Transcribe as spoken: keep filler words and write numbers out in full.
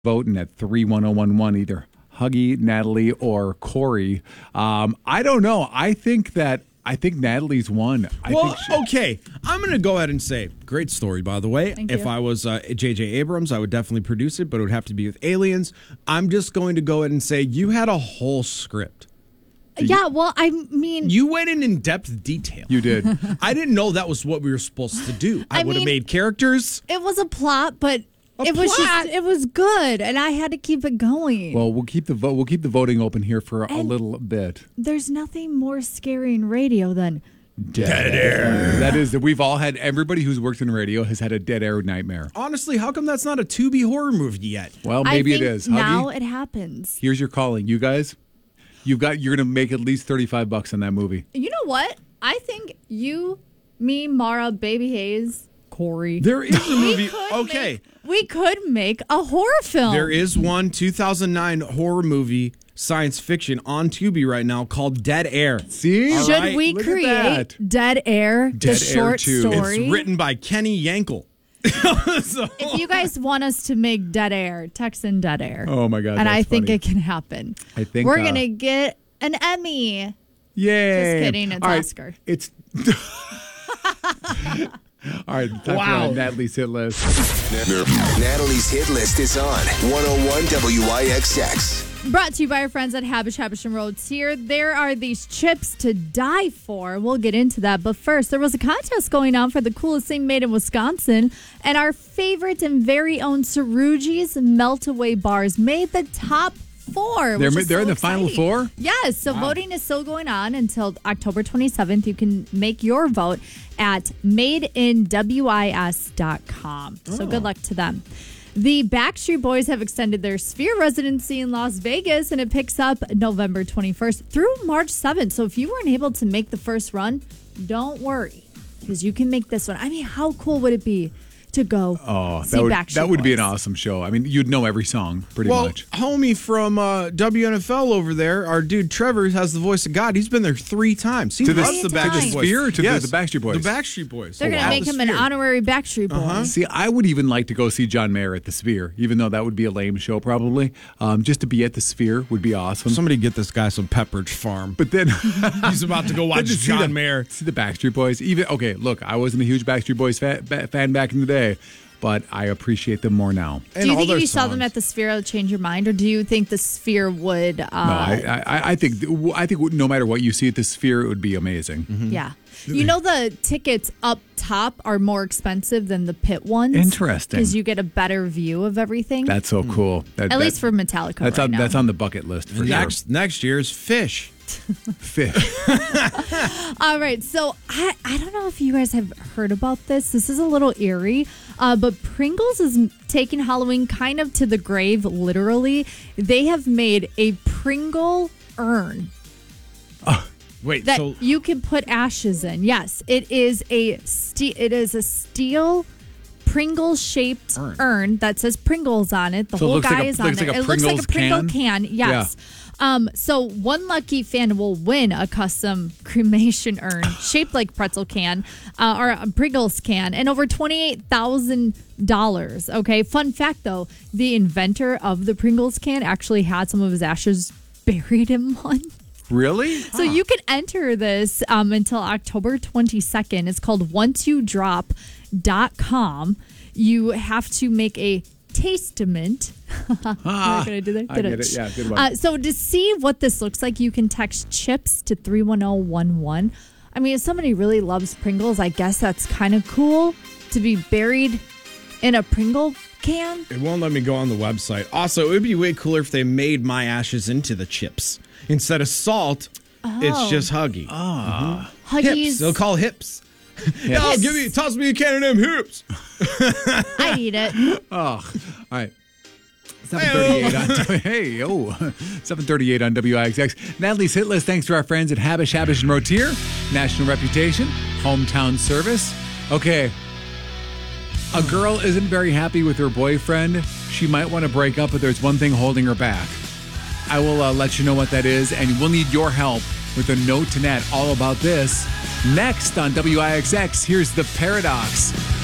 voting at three one zero one one, either Huggy, Natalie, or Corey. Um, I don't know. I think that I think Natalie's won. I well, think she- okay. I'm going to go ahead and say, great story, by the way. Thank if you. I was uh, J J Abrams, I would definitely produce it, but it would have to be with aliens. I'm just going to go ahead and say you had a whole script. Yeah, well, I mean, You went in in depth detail. You did. I didn't know that was what we were supposed to do. I, I would have mean- made characters. it was a plot, but A it was plot? just, it was good, and I had to keep it going. Well, we'll keep the vote. We'll keep the voting open here for a, a And- little bit. There's nothing more scary in radio than Dead air. That is that we've all had. Everybody who's worked in radio has had a dead air nightmare. Honestly, how come that's not a Tubi horror movie yet? Well, maybe I think it is. now Huggy, it happens. here's your calling, you guys. You've got. You're gonna make at least thirty-five bucks on that movie. You know what? I think you, me, Mara, Baby Hayes, Corey. There is a movie. could Okay. make- we could make a horror film. There is one two thousand nine horror movie, science fiction, on Tubi right now called Dead Air. See, All Should right, we look at create that. Dead Air, Dead the Air short two. story? It's written by Kenny Yankel. So- If you guys want us to make Dead Air, text in Dead Air. Oh, my God, And I that's think funny. it can happen. I think, we're uh, gonna get an Emmy. Yay! Just kidding, it's All right, Oscar. It's. All right, time Wow. for Natalie's hit list. Natalie's hit list is on one oh one W I X X. Brought to you by our friends at Habish Habisham Roads here. There are these chips to die for. We'll get into that. But first, there was a contest going on for the coolest thing made in Wisconsin. And our favorite and very own Cerrugi's Melt-Away Bars made the top four. They're which is they're so in the final exciting. four. Yes. So voting is still going on until October twenty-seventh. You can make your vote at made in wis dot com. So good luck to them. The Backstreet Boys have extended their Sphere residency in Las Vegas, and it picks up November twenty-first through March seventh. So if you weren't able to make the first run, don't worry, because you can make this one. I mean, how cool would it be to go Oh, see that would Backstreet that would be an Boys? awesome show. I mean, you'd know every song pretty well, much. homie from uh, W N F L over there, our dude Trevor has the voice of God. He's been there three times. He To the- loves the to the Backstreet Boys. Sphere or to the- Yes, the Backstreet Boys? The Backstreet Boys. They're going to At make the him an Sphere. honorary Backstreet Boy. Uh-huh. See, I would even like to go see John Mayer at the Sphere, even though that would be a lame show probably. Um, just to be at the Sphere would be awesome. Somebody get this guy some Pepperidge Farm. but then He's about to go watch But to see John the- Mayer. See the Backstreet Boys. Even okay, look, I wasn't a huge Backstreet Boys fa- ba- fan back in the day, but I appreciate them more now. And Do you all think their if you saw them songs. at the Sphere, it would change your mind, or do you think the Sphere would? Uh, No, I, I, I think I think no matter what you see at the Sphere, it would be amazing. Yeah. You know, the tickets up top are more expensive than the pit ones. Interesting. Because you get a better view of everything. That's so cool. That, At that- least for Metallica That's right on now. that's on the bucket list for Next next year is Fish. sure. Fish. All right. So I, I don't know if you guys have heard about this. This is a little eerie. Uh, but Pringles is taking Halloween kind of to the grave, literally. They have made a Pringle urn Wait, that so you can put ashes in. Yes, it is a ste- it is a steel Pringle shaped urn. Urn. that says Pringles on it. The So it whole looks like guy a- is on looks there. like a it looks like a Pringles Pringle can? can. Yes. Um, so one lucky fan will win a custom cremation urn shaped like pretzel can uh, or a Pringles can, and over twenty-eight thousand dollars. Okay. Fun fact though, the inventor of the Pringles can actually had some of his ashes buried in one. Really? So you can enter this um, until October twenty-second. It's called once you drop dot com. You have to make a testament. Ah, Can I do that? I Did get it. Yeah, good one. Uh, so to see what this looks like, you can text CHIPS to three one zero one one. I mean, if somebody really loves Pringles, I guess that's kind of cool to be buried in a Pringle can. it won't let me go on the website. Also, it would be way cooler if they made my ashes into the chips. Instead of salt, it's Oh. just Huggy. Ah. Hips. Huggies, They'll call hips. No, give me, toss me a can of them hips. I need it. Oh, all right. seven thirty-eight on hey oh seven thirty-eight on W I X X. Natalie's hit list. Thanks to our friends at Habish Habish and Rotier. National reputation, hometown service. Okay. A girl isn't very happy with her boyfriend. She might want to break up, but there's one thing holding her back. I will uh, let you know what that is, and we'll need your help with a note to Nat all about this. Next on W I X X, here's The Paradox.